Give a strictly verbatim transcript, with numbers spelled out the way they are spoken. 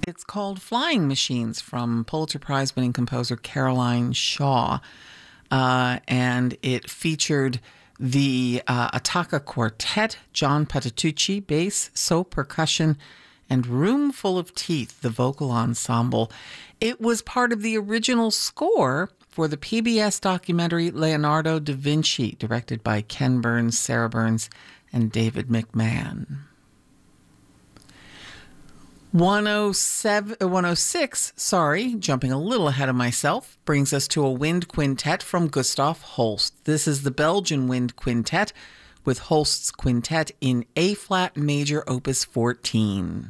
It's called Flying Machines from Pulitzer Prize winning composer Caroline Shaw. Uh, and it featured the uh, Attacca Quartet, John Patitucci, bass, so percussion, and Room Full of Teeth, the vocal ensemble. It was part of the original score for the P B S documentary Leonardo da Vinci, directed by Ken Burns, Sarah Burns, and David McMahon. one oh seven, one oh six, sorry, jumping a little ahead of myself, brings us to a wind quintet from Gustav Holst. This is the Belgian Wind Quintet with Holst's Quintet in A-flat major opus fourteen.